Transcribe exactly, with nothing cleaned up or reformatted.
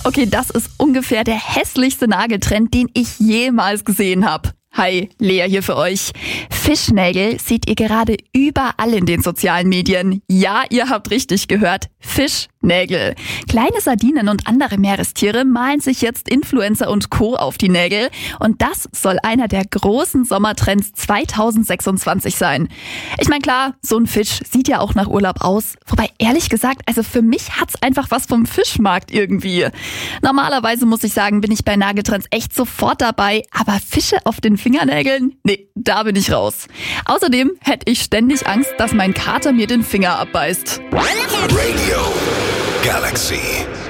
Okay, das ist ungefähr der hässlichste Nageltrend, den ich jemals gesehen habe. Hi, Lea hier für euch. Fischnägel seht ihr gerade überall in den sozialen Medien. Ja, ihr habt richtig gehört. Fischnägel. Kleine Sardinen und andere Meerestiere malen sich jetzt Influencer und Co. auf die Nägel. Und das soll einer der großen Sommertrends zwanzig sechsundzwanzig sein. Ich meine, klar, so ein Fisch sieht ja auch nach Urlaub aus. Wobei, ehrlich gesagt, also für mich hat's einfach was vom Fischmarkt irgendwie. Normalerweise muss ich sagen, bin ich bei Nageltrends echt sofort dabei. Aber Fische auf den Fingernägeln? Nee, da bin ich raus. Außerdem hätte ich ständig Angst, dass mein Kater mir den Finger abbeißt. Radio Galaxy.